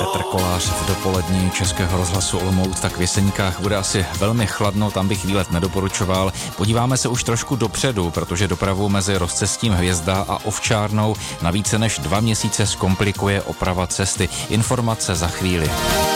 Petr Kolář v dopolední Českého rozhlasu Olomouc. Tak v Jeseníkách bude asi velmi chladno, tam bych výlet nedoporučoval. Podíváme se už trošku dopředu, protože dopravu mezi rozcestím Hvězda a Ovčárnou na více než 2 měsíce zkomplikuje oprava cesty. Informace za chvíli.